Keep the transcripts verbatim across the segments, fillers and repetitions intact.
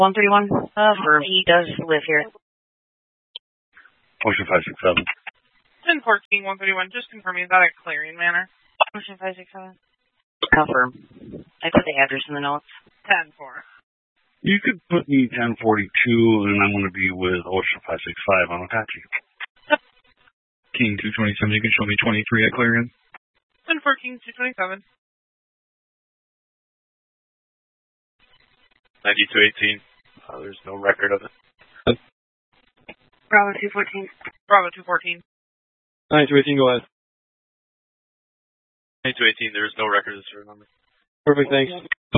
one thirty-one, uh, for he does live here. Ocean five six seven. ten fourteen, one thirty-one, just confirming that at Clarion Manor. Ocean five six seven. Confirm. I put the address in the notes. ten four. You could put me ten forty-two, and I'm going to be with Ocean five six five on Apache. Yep. King two twenty-seven, you can show me twenty-three at Clarion. ten four, King two twenty-seven. ninety-two eighteen. Uh, there's no record of it. Bravo two fourteen. Bravo two fourteen. ninety-two eighteen, go ahead. ninety-two eighteen, there is no record of this number. Perfect, thanks.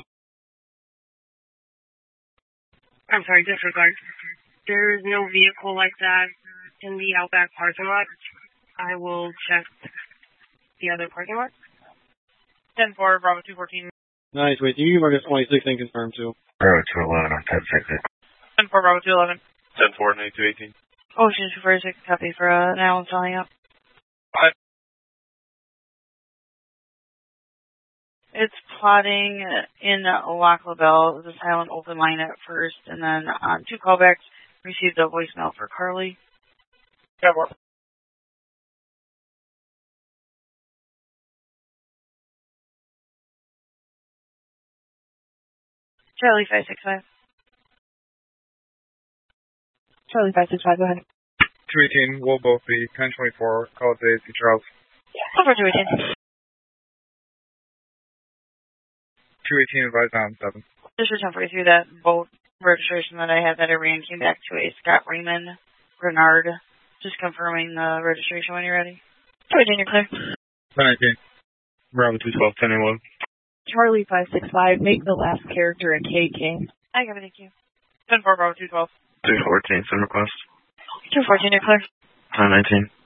I'm sorry, disregard. There is no vehicle like that in the Outback parking lot. I will check the other parking lot. ten four, Bravo two fourteen. ninety-two eighteen, you can mark as twenty-six and confirm too. Bravo two eleven on ten six. ten four, Bravo two eleven. ten four, ninety-two eighteen. Ocean two forty-six, copy for uh, now I'm filling up. Five. It's plotting in Lac La Belle. It was a silent open line at first, and then on two callbacks, received a voicemail for Carly. ten four. Charlie five six five. Charlie five six five, go ahead. two eighteen, we'll both be ten twenty-four, call it Daisy Charles. Over two eighteen. two eighteen, advised on seven. Just for ten forty-three, that boat registration that I had that I ran came back to a Scott Raymond Renard. Just confirming the registration when you're ready. two eighteen, you're clear. ten nineteen. Bravo two twelve, ten one. Charlie five six five, make the last character a K King. I got it, thank you. ten four, Bravo two twelve. two fourteen, send request. two fourteen, you're clear. ten nineteen.